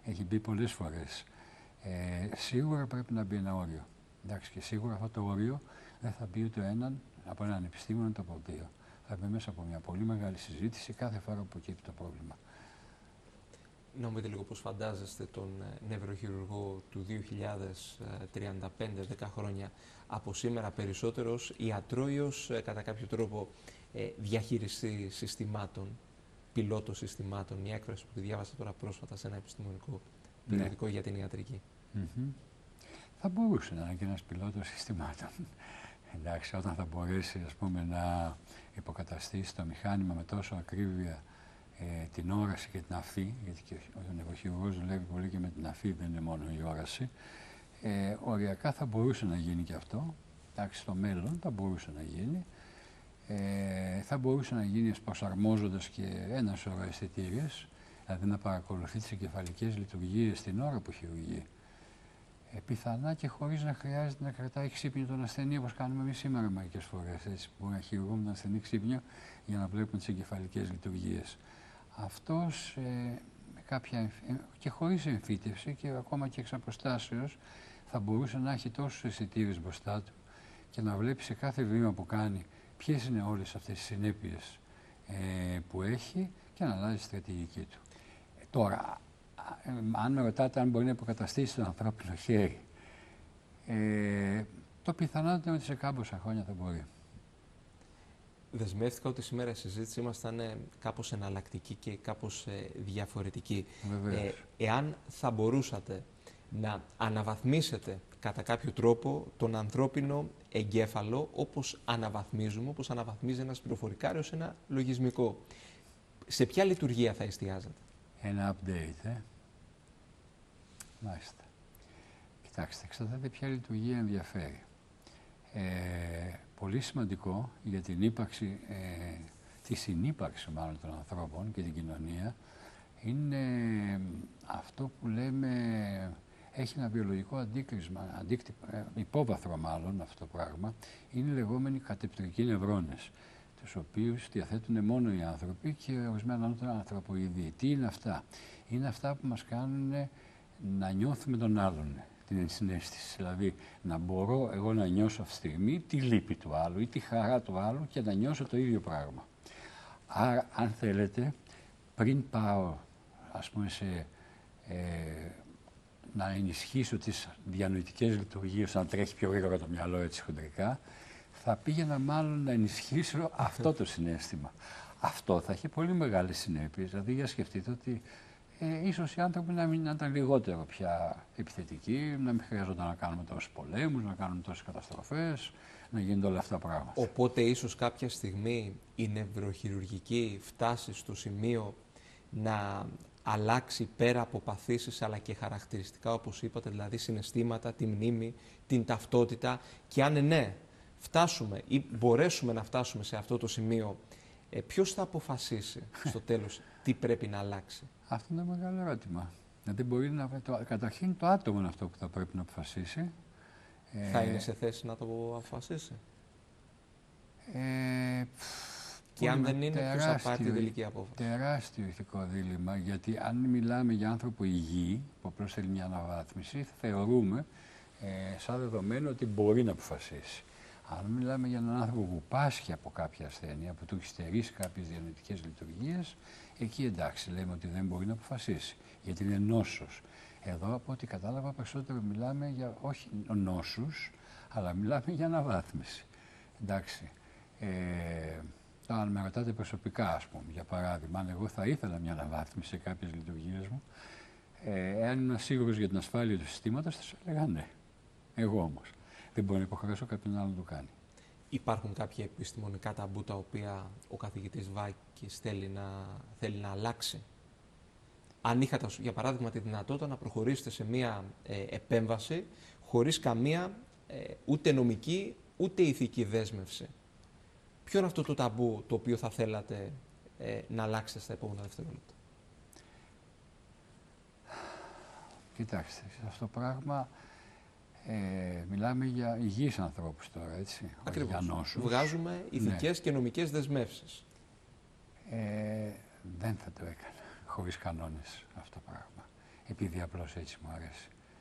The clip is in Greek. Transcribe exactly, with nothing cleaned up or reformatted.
έχει μπει πολλές φορές. Ε, σίγουρα πρέπει να μπει ένα όριο. Εντάξει, και σίγουρα αυτό το όριο δεν θα μπει ούτε έναν από έναν επιστήμονα ούτε από δύο. Θα μπει μέσα από μια πολύ μεγάλη συζήτηση κάθε φορά που προκύπτει το πρόβλημα. Να μου πείτε λίγο πώς φαντάζεστε τον νευροχειρουργό του δύο χιλιάδες τριάντα πέντε, δέκα χρόνια από σήμερα περισσότερο ως ιατρό ή ως κατά κάποιο τρόπο διαχειριστή συστημάτων, πιλότο συστημάτων, μια έκφραση που τη διάβασα τώρα πρόσφατα σε ένα επιστημονικό περιοδικό ναι. για την ιατρική. Mm-hmm. Θα μπορούσε να είναι και ένας πιλότος συστημάτων. Εντάξει, όταν θα μπορέσει ας πούμε, να υποκαταστήσει το μηχάνημα με τόσο ακρίβεια ε, την όραση και την αφή, γιατί και ο νευροχειρουργός δουλεύει πολύ και με την αφή, δεν είναι μόνο η όραση, ε, οριακά θα μπορούσε να γίνει και αυτό. Εντάξει, στο μέλλον θα μπορούσε να γίνει. Ε, θα μπορούσε να γίνει προσαρμόζοντας και ένα σωρό αισθητήριες, δηλαδή να παρακολουθεί τις εγκεφαλικές λειτουργίες την ώρα που χειρουργεί. Ε, πιθανά και χωρίς να χρειάζεται να κρατάει ξύπνιο τον ασθενή, όπως κάνουμε εμείς σήμερα μερικές φορές. Έτσι, μπορούμε να χειρουργούμε τον ασθενή ξύπνιο για να βλέπουμε τις εγκεφαλικές λειτουργίες. Αυτός ε, με κάποια, και χωρίς εμφύτευση και ακόμα και εξ αποστάσεως θα μπορούσε να έχει τόσους αισθητήριες μπροστά του και να βλέπει σε κάθε βήμα που κάνει ποιες είναι όλες αυτές οι συνέπειες ε, που έχει και να αλλάζει τη στρατηγική του. Ε, τώρα, ε, αν με ρωτάτε αν μπορεί να υποκαταστήσει το ανθρώπινο χέρι, ε, το πιθανότερο είναι ότι σε κάμποσα χρόνια θα μπορεί. Δεσμεύτηκα ότι σήμερα η συζήτηση μας θα είναι κάπως εναλλακτική και κάπως ε, διαφορετική. Ε, εάν θα μπορούσατε να αναβαθμίσετε κατά κάποιο τρόπο τον ανθρώπινο εγκέφαλο όπως αναβαθμίζουμε, όπως αναβαθμίζει ένας πληροφορικάριος σε ένα λογισμικό, σε ποια λειτουργία θα εστιάζετε? Ένα update, ε. Μάλιστα. Κοιτάξτε, εξαρτάται ποια λειτουργία ενδιαφέρει. Ε, πολύ σημαντικό για την ύπαρξη, ε, τη συνύπαρξη μάλλον των ανθρώπων και την κοινωνία είναι αυτό που λέμε, έχει ένα βιολογικό αντίκρισμα, αντίκτυπο, ε, υπόβαθρο μάλλον αυτό το πράγμα, είναι οι λεγόμενοι κατεπτρικοί νευρώνες, τους οποίους διαθέτουν μόνο οι άνθρωποι και ορισμένα άλλα ανθρωποειδή. Τι είναι αυτά? Είναι αυτά που μας κάνουν να νιώθουμε τον άλλον, την συναίσθηση. Δηλαδή, να μπορώ εγώ να νιώσω αυτή τη στιγμή τη λύπη του άλλου ή τη χαρά του άλλου και να νιώσω το ίδιο πράγμα. Άρα, αν θέλετε, πριν πάω, ας πούμε, σε, ε, να ενισχύσω τις διανοητικές λειτουργίες, να τρέχει πιο γρήγορα το μυαλό έτσι χοντρικά, θα πήγαινα μάλλον να ενισχύσω αυτό το συναίσθημα. Αυτό θα έχει πολύ μεγάλες συνέπειες. Δηλαδή, για σκεφτείτε ότι Ε, ίσως οι άνθρωποι να μην ήταν λιγότερο πια επιθετικοί, να μην χρειαζόταν να κάνουμε τόσους πολέμους, να κάνουμε τόσες καταστροφές, να γίνονται όλα αυτά τα πράγματα. Οπότε ίσως κάποια στιγμή η νευροχειρουργική φτάσει στο σημείο να αλλάξει πέρα από παθήσεις αλλά και χαρακτηριστικά, όπως είπατε, δηλαδή συναισθήματα, τη μνήμη, την ταυτότητα, και αν ναι, φτάσουμε ή μπορέσουμε να φτάσουμε σε αυτό το σημείο, ε, ποιος θα αποφασίσει στο τέλος τι πρέπει να αλλάξει? Αυτό είναι ένα μεγάλο ερώτημα. Δηλαδή μπορεί να, το, καταρχήν το άτομο είναι αυτό που θα πρέπει να αποφασίσει. Θα ε, είναι σε θέση να το αποφασίσει? Ε, και αν δεν είναι, ποιος θα πάρει την τελική απόφαση? Τεράστιο ηθικό δίλημμα, γιατί αν μιλάμε για άνθρωπο υγιή, που απλώς θέλει μια αναβάθμιση, θεωρούμε ε, σαν δεδομένο ότι μπορεί να αποφασίσει. Αν μιλάμε για έναν άνθρωπο που πάσχει από κάποια ασθένεια, που του έχει στερήσει κάποιες διανοητικές λειτουργίες, εκεί εντάξει, λέμε ότι δεν μπορεί να αποφασίσει, γιατί είναι νόσος. Εδώ, από ό,τι κατάλαβα, περισσότερο μιλάμε για όχι νόσους, αλλά μιλάμε για αναβάθμιση. Εντάξει. Ε, αν με ρωτάτε προσωπικά, ας πούμε, για παράδειγμα, αν εγώ θα ήθελα μια αναβάθμιση σε κάποιες λειτουργίες μου, ε, εάν ήμουν σίγουρος για την ασφάλεια του συστήματος, θα σου έλεγα ναι. Εγώ όμως δεν μπορώ να υποχρεώσω κάποιον άλλο να το κάνει. Υπάρχουν κάποια επιστημονικά ταμπού τα οποία ο καθηγητής Βάκης θέλει να, θέλει να αλλάξει? Αν είχατε, για παράδειγμα, τη δυνατότητα να προχωρήσετε σε μία ε, επέμβαση χωρίς καμία ε, ούτε νομική ούτε ηθική δέσμευση, ποιο είναι αυτό το ταμπού το οποίο θα θέλατε ε, να αλλάξετε στα επόμενα δευτερόλεπτα? Κοιτάξτε, σε αυτό το πράγμα ε, μιλάμε για υγιείς ανθρώπους τώρα, έτσι. Ακριβώς. Για νόσους. Βγάζουμε ηθικές ναι. και νομικές δεσμεύσεις. Ε, δεν θα το έκανα χωρίς κανόνες αυτό το πράγμα. επειδή απλώς έτσι μου αρέσει.